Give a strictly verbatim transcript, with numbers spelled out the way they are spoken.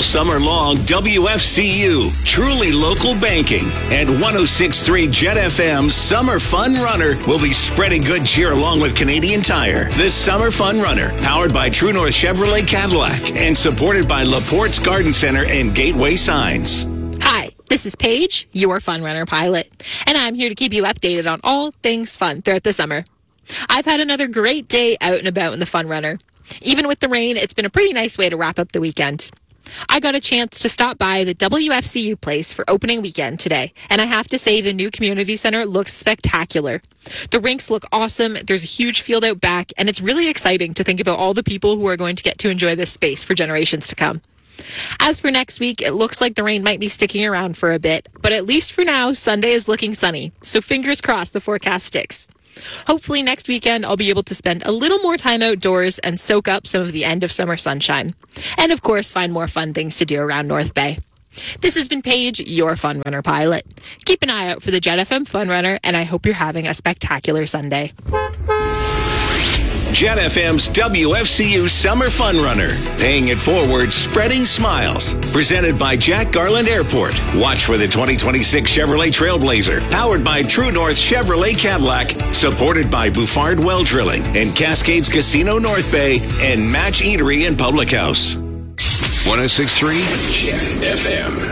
summer long, W F C U, truly local banking, and one oh six point three Jet F M's Summer Fun Runner will be spreading good cheer along with Canadian Tire. This Summer Fun Runner, powered by True North Chevrolet Cadillac and supported by LaPorte's Garden Center and Gateway Signs. Hi, this is Paige, your Fun Runner pilot, and I'm here to keep you updated on all things fun throughout the summer. I've had another great day out and about in the Fun Runner. Even with the rain, it's been a pretty nice way to wrap up the weekend. I got a chance to stop by the W F C U place for opening weekend today, and I have to say the new community center looks spectacular. The rinks look awesome, there's a huge field out back, and it's really exciting to think about all the people who are going to get to enjoy this space for generations to come. As for next week, it looks like the rain might be sticking around for a bit, but at least for now, Sunday is looking sunny, so fingers crossed the forecast sticks. Hopefully next weekend I'll be able to spend a little more time outdoors and soak up some of the end of summer sunshine. And of course, find more fun things to do around North Bay. This has been Paige, your Fun Runner pilot. Keep an eye out for the Jet F M Fun Runner, and I hope you're having a spectacular Sunday. Jet F M's W F C U Summer Fun Runner. Paying it forward, spreading smiles. Presented by Jack Garland Airport. Watch for the twenty twenty-six Chevrolet Trailblazer. Powered by True North Chevrolet Cadillac. Supported by Bouffard Well Drilling and Cascades Casino North Bay and Match Eatery and Public House. one oh six point three Jet F M.